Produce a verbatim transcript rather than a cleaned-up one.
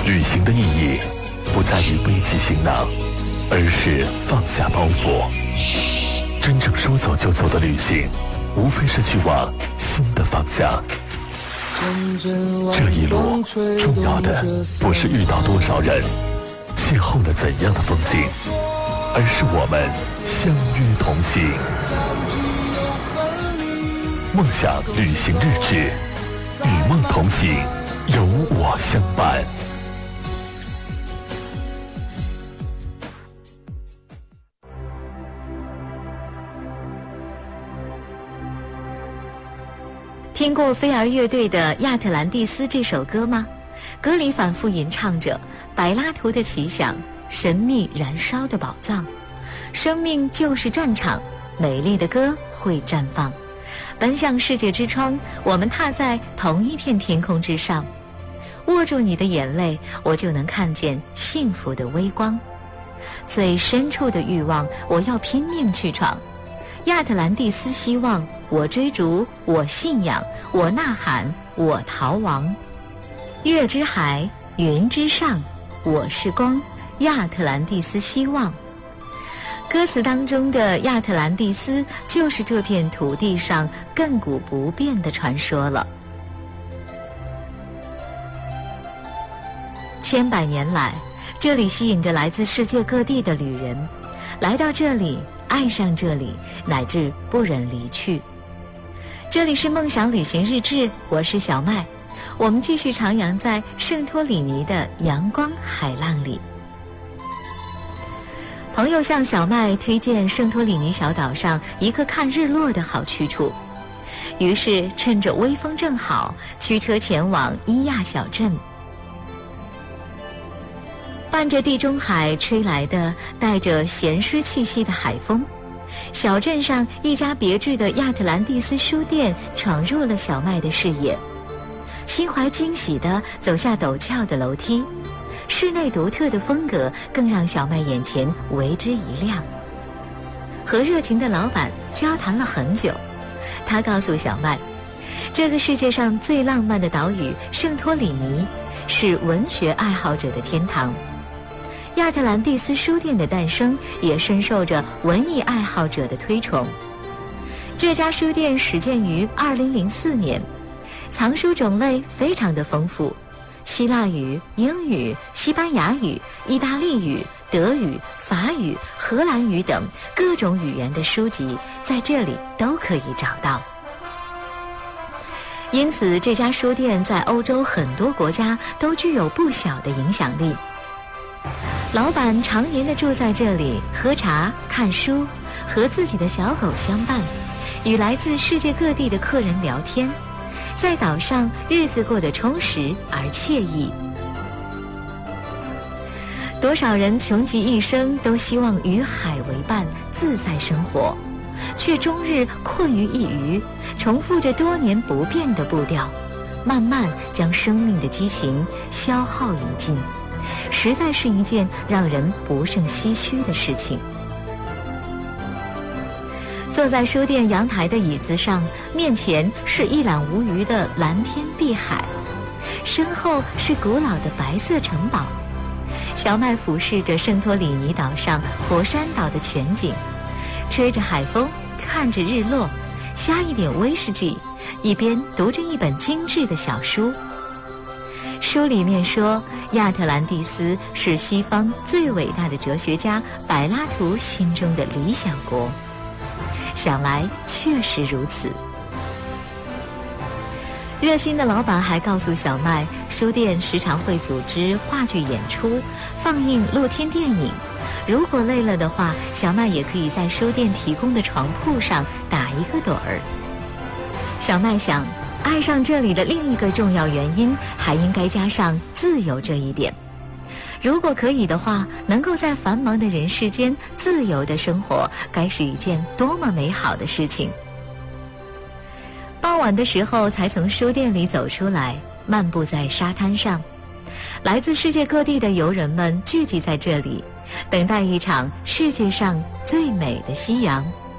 旅行的意义不在于背起行囊，而是放下包袱。真正说走就走的旅行，无非是去往新的方向。这一路重要的不是遇到多少人，邂逅了怎样的风景，而是我们相约同行。梦想旅行日志，与梦同行，有我相伴。 听过飞儿乐队的《亚特兰蒂斯》这首歌吗？歌里反复吟唱着柏拉图的奇想，神秘燃烧的宝藏，生命就是战场，美丽的歌会绽放，奔向世界之窗，我们踏在同一片天空之上，握住你的眼泪，我就能看见幸福的微光。最深处的欲望，我要拼命去闯。亚特兰蒂斯希望，我追逐，我信仰，我呐喊，我逃亡。月之海，云之上，我是光，亚特兰蒂斯希望。歌词当中的亚特兰蒂斯就是这片土地上亘古不变的传说了。千百年来，这里吸引着来自世界各地的旅人，来到这里，爱上这里，乃至不忍离去。这里是梦想旅行日志，我是小麦，我们继续徜徉在圣托里尼的阳光海浪里。朋友向小麦推荐圣托里尼小岛上一个看日落的好去处，于是趁着微风正好，驱车前往伊亚小镇。伴着地中海吹来的带着咸湿气息的海风，小镇上一家别致的亚特兰蒂斯书店闯入了小麦的视野。心怀惊喜地走下陡峭的楼梯，室内独特的风格更让小麦眼前为之一亮。和热情的老板交谈了很久，他告诉小麦，这个世界上最浪漫的岛屿圣托里尼是文学爱好者的天堂。亚特兰蒂斯书店的诞生也深受着文艺爱好者的推崇。这家书店始建于二零零四年，藏书种类非常的丰富，希腊语、英语、西班牙语、意大利语、德语、法语、荷兰语等各种语言的书籍在这里都可以找到。因此，这家书店在欧洲很多国家都具有不小的影响力。老板常年地住在这里，喝茶、看书，和自己的小狗相伴，与来自世界各地的客人聊天，在岛上日子过得充实而惬意。多少人穷极一生都希望与海为伴，自在生活，却终日困于一隅，重复着多年不变的步调，慢慢将生命的激情消耗殆尽，实在是一件让人不胜唏嘘的事情。坐在书店阳台的椅子上，面前是一览无余的蓝天碧海，身后是古老的白色城堡。小麦俯视着圣托里尼岛上火山岛的全景，吹着海风，看着日落，加一点威士忌，一边读着一本精致的小书。书里面说，亚特兰蒂斯是西方最伟大的哲学家柏拉图心中的理想国。想来确实如此。热心的老板还告诉小麦，书店时常会组织话剧演出，放映露天电影。如果累了的话，小麦也可以在书店提供的床铺上打一个盹儿。小麦想，爱上这里的另一个重要原因，还应该加上自由这一点。如果可以的话，能够在繁忙的人世间自由的生活，该是一件多么美好的事情。傍晚的时候才从书店里走出来，漫步在沙滩上，来自世界各地的游人们聚集在这里，等待一场世界上最美的夕阳。